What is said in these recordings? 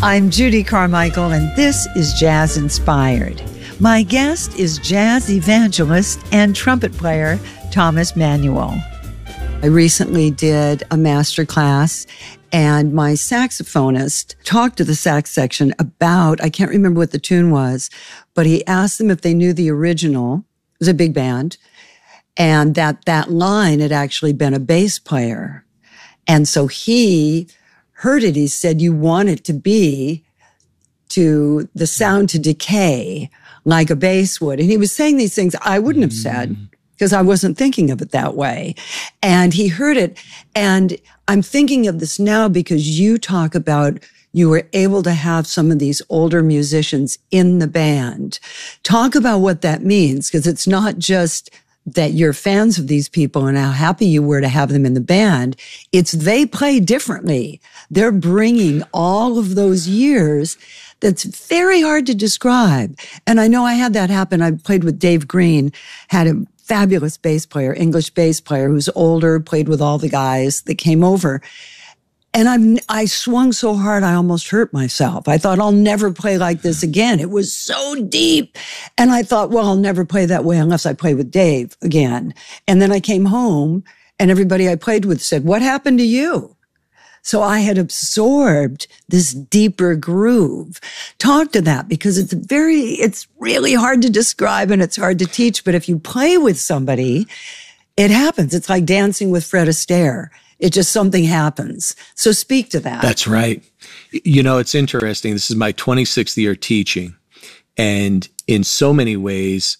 I'm Judy Carmichael, and this is Jazz Inspired. My guest is jazz evangelist and trumpet player Thomas Manuel. I recently did a master class, and my saxophonist talked to the sax section about, I can't remember what the tune was, but he asked them if they knew the original. It was a big band, and that line had actually been a bass player. And so he heard it. He said, you want it to be to the sound to decay like a bass would. And he was saying these things I wouldn't have said because I wasn't thinking of it that way. And he heard it. And I'm thinking of this now because you talk about you were able to have some of these older musicians in the band. Talk about what that means, because it's not just that you're fans of these people and how happy you were to have them in the band. It's they play differently. They're bringing all of those years that's very hard to describe. And I know I had that happen. I played with Dave Green, had a fabulous bass player, English bass player who's older, played with all the guys that came over. And I swung so hard, I almost hurt myself. I thought, I'll never play like this again. It was so deep. And I thought, well, I'll never play that way unless I play with Dave again. And then I came home and everybody I played with said, what happened to you? So I had absorbed this deeper groove. Talk to that, because it's really hard to describe and it's hard to teach. But if you play with somebody, it happens. It's like dancing with Fred Astaire. It just, something happens. So speak to that. That's right. You know, it's interesting. This is my 26th year teaching. And in so many ways,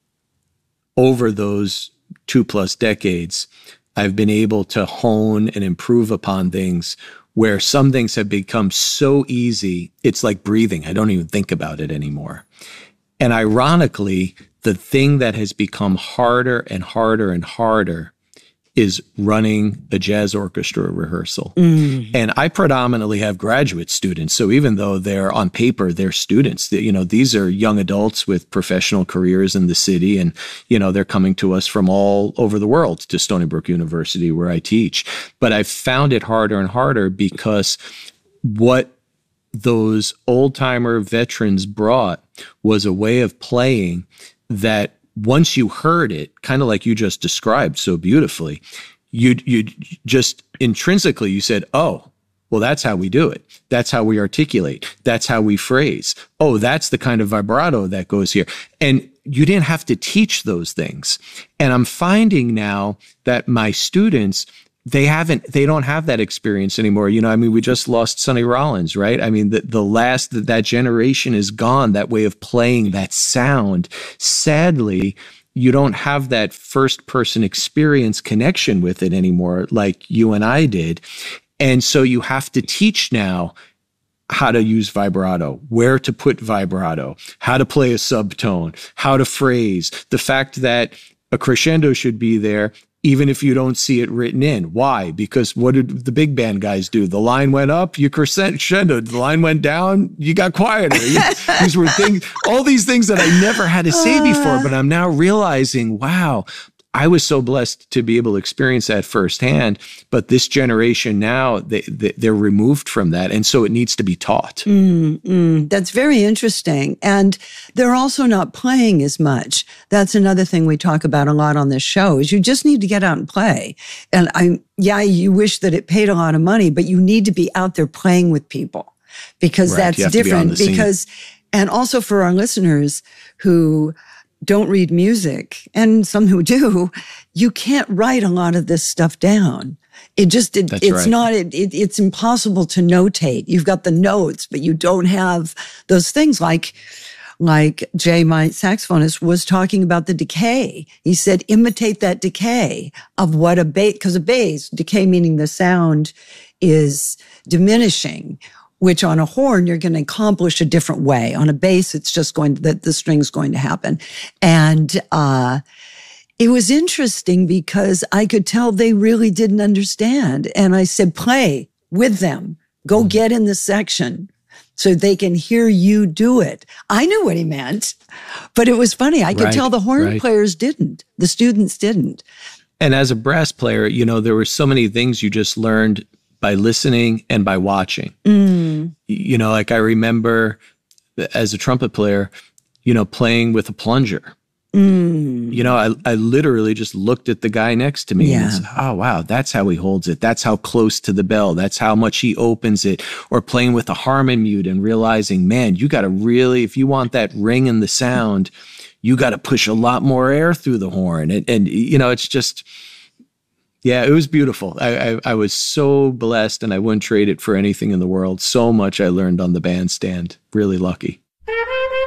over those 2+ decades, I've been able to hone and improve upon things where some things have become so easy, it's like breathing. I don't even think about it anymore. And ironically, the thing that has become harder and harder and harder is running a jazz orchestra rehearsal. And I predominantly have graduate students. So even though they're on paper, they're students, these are young adults with professional careers in the city. And, they're coming to us from all over the world to Stony Brook University where I teach. But I've found it harder and harder because what those old timer veterans brought was a way of playing that once you heard it, kind of like you just described so beautifully, you just intrinsically, you said, oh, well, that's how we do it. That's how we articulate. That's how we phrase. Oh, that's the kind of vibrato that goes here. And you didn't have to teach those things. And I'm finding now that my students, they don't have that experience anymore. We just lost Sonny Rollins, right? That generation is gone, that way of playing, that sound. Sadly, you don't have that first person experience connection with it anymore, like you and I did. And so you have to teach now how to use vibrato, where to put vibrato, how to play a subtone, how to phrase, the fact that a crescendo should be there, even if you don't see it written in. Why? Because what did the big band guys do? The line went up, you crescendoed. The line went down, you got quieter. These were things, all these things that I never had to say before, but I'm now realizing, wow, I was so blessed to be able to experience that firsthand. But this generation now, they're removed from that. And so it needs to be taught. That's very interesting. And they're also not playing as much. That's another thing we talk about a lot on this show, is you just need to get out and play. And you wish that it paid a lot of money, but you need to be out there playing with people, because that's different. And also for our listeners who don't read music, and some who do, you can't write a lot of this stuff down. It's impossible to notate. You've got the notes, but you don't have those things like Jay, my saxophonist, was talking about the decay. He said, imitate that decay of what a bass, because a bass, decay meaning the sound is diminishing, which on a horn, you're going to accomplish a different way. On a bass, it's just the string's going to happen. And it was interesting because I could tell they really didn't understand. And I said, play with them. Go get in the section so they can hear you do it. I knew what he meant, but it was funny. I could tell the horn players didn't. The students didn't. And as a brass player, there were so many things you just learned by listening and by watching. You know, like I remember as a trumpet player, you know, playing with a plunger. You know, I literally just looked at the guy next to me and said, oh, wow, that's how he holds it. That's how close to the bell. That's how much he opens it. Or playing with a harmon mute and realizing, man, you got to really, if you want that ring in the sound, you got to push a lot more air through the horn. And you know, it's just, yeah, it was beautiful. I was so blessed, and I wouldn't trade it for anything in the world. So much I learned on the bandstand. Really lucky.